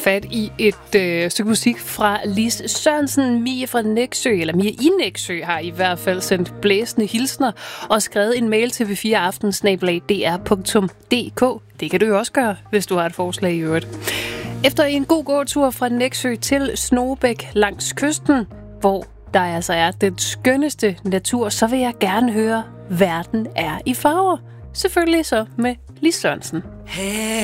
fat i et stykke musik fra Lis Sørensen. Mie fra Nexø, eller Mie i Nexø, har i hvert fald sendt blæsende hilsner og skrevet en mail til v4aften@dr.dk. Det kan du jo også gøre, hvis du har et forslag i øvrigt. Efter en god gåtur fra Nexø til Snogebæk langs kysten, hvor der altså er den skønneste natur, så vil jeg gerne høre, verden er i farver. Selvfølgelig så med Lis Sørensen. Hey.